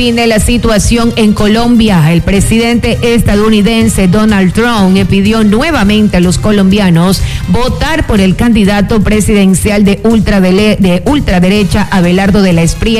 Tiene la situación en Colombia. El presidente estadounidense Donald Trump pidió nuevamente a los colombianos votar por el candidato presidencial de ultraderecha Abelardo de la Espriella